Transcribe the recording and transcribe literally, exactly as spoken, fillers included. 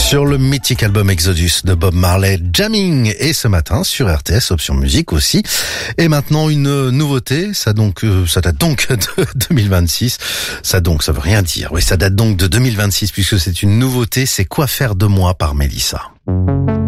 Sur le mythique album Exodus de Bob Marley, Jamming, et ce matin sur R T S, option musique aussi. Et maintenant une nouveauté, ça donc, euh, ça date donc de deux mille vingt-six. Ça donc, ça veut rien dire. Oui, ça date donc de deux mille vingt-six puisque c'est une nouveauté. C'est Quoi faire de moi par Mélissa.